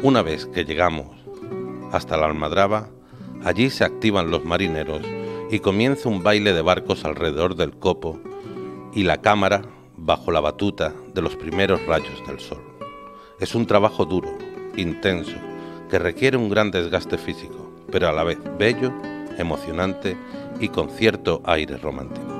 Una vez que llegamos hasta la Almadraba, allí se activan los marineros y comienza un baile de barcos alrededor del copo y la cámara bajo la batuta de los primeros rayos del sol. Es un trabajo duro, intenso, que requiere un gran desgaste físico, pero a la vez bello, emocionante y con cierto aire romántico.